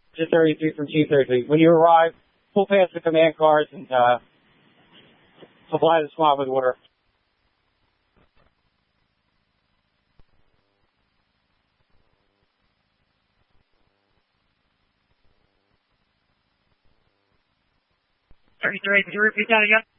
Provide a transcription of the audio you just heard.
Just 33 from Chief 33. When you arrive, pull past the command cars and supply the squad with water. Could you repeat that again?